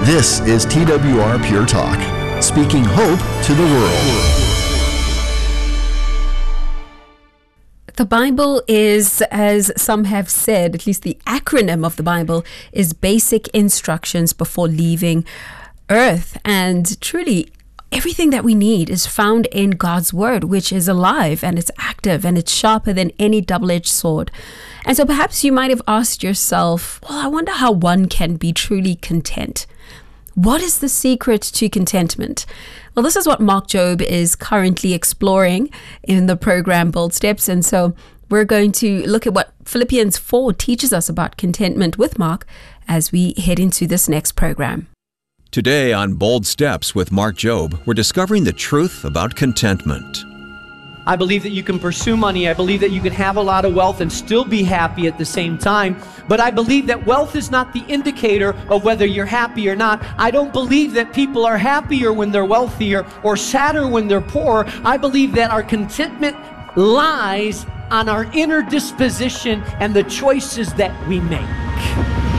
This is TWR Pure Talk, speaking hope to the world. The Bible is, as some have said, at least the acronym of the Bible is basic instructions before leaving earth. And truly, everything that we need is found in God's word, which is alive and it's active and it's sharper than any double-edged sword. And so perhaps you might have asked yourself, well, I wonder how one can be truly content. What is the secret to contentment? Well, this is what Mark Jobe is currently exploring in the program Bold Steps. And so we're going to look at what Philippians 4 teaches us about contentment with Mark as we head into this next program. Today on Bold Steps with Mark Jobe, we're discovering the truth about contentment. I believe that you can pursue money. I believe that you can have a lot of wealth and still be happy at the same time. But I believe that wealth is not the indicator of whether you're happy or not. I don't believe that people are happier when they're wealthier or sadder when they're poor. I believe that our contentment lies on our inner disposition and the choices that we make.